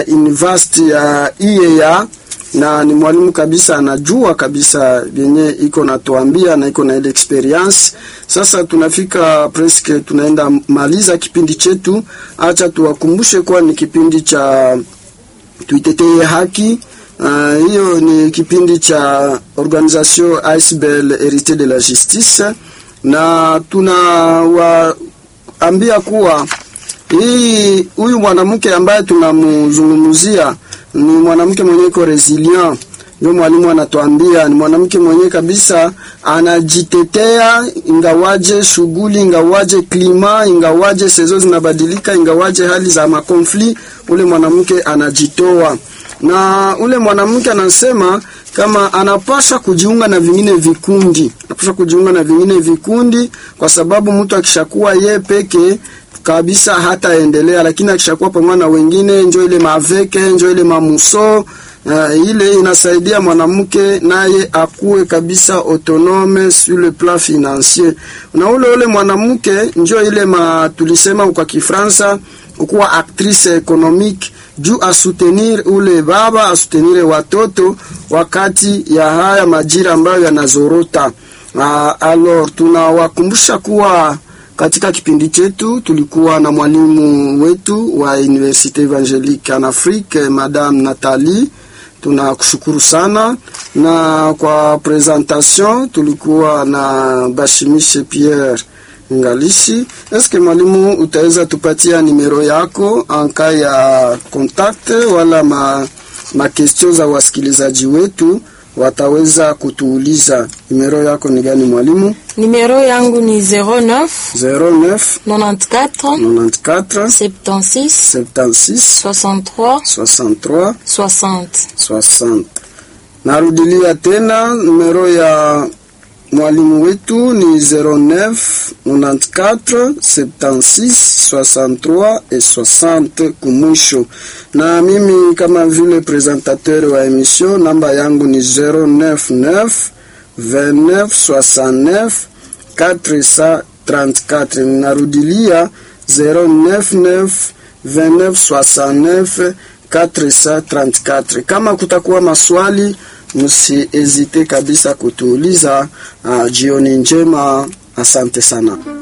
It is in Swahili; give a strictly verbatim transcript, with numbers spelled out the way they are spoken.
university ya I E A, na ni mwalimu kabisa, anajua kabisa yenye iko natuambia na iko na ile experience. Sasa tunafika presque tunaenda maliza kipindi chetu. Acha tuwakumbushe kwa ni kipindi cha tuitetee haki. Hiyo uh, ni kipindi cha Organisation A S B L Hérité de la Justice, na tunawaambia kuwa hii huyu mwanamke ambaye tunamzungumzia ni mwanamke mwenye iko resilient. Ndio mwalimu anatuambia ni mwanamke mwenye kabisa anajitetea, ingawaje shughuli, ingawaje klima, ingawaje sezo zinabadilika, ingawaje hali za makonfli, ule mwanamke anajitoa. Na ule mwanamke anasema kama anapasha kujiunga na vingine vikundi, anapasha kujiunga na vingine vikundi kwa sababu mtu akishakuwa ye peke kabisa hata endelea, lakini akishakuwa pamoja na wengine, njoo ile maveke, njoo ile mamuso, uh, ile inasaidia mwanamke naye akue kabisa autonome sur le plan financier. Na ule ule mwanamke njoo ile ma tulisema kwa Kifaransa kuwa actrice économique, juu a soutenir ule baba, a soutenir watoto wakati ya haya majira ambayo yanazorota. Uh, alors tunawakumbusha kuwa katika kipindi chetu tulikuwa na mwalimu wetu wa Université Évangélique en Afrique, Madame Nathalie. Tunakushukuru sana. Na kwa presentation tulikuwa na Bashimishe Pierre Ngalishi. Eske mwalimu utaweza tupatia nimero yako anka ya contact wala ma, ma question za wasikilizaji wetu wataweza kutuuliza? Nimero yako ni gani mwalimu? Nimero yangu ni zero neuf zero neuf quatre-vingt-quatorze quatre-vingt-quatorze soixante-six soixante-six soixante-trois soixante-trois soixante soixante. Narudilia tena numero ya mwalimu wetu ni zero neuf quatre-vingt-quatorze soixante-six soixante-trois et soixante kumwisho. Na mimi kama vile presentateur wa emission, namba yangu ni zero neuf neuf vingt-neuf soixante-neuf quatre cent trente-quatre. Narudilia zero neuf neuf vingt-neuf soixante-neuf quatre cent trente-quatre. Kama kutakuwa maswali, msihezite kabisa kutuuliza. Uh, jioni njema, asante sana.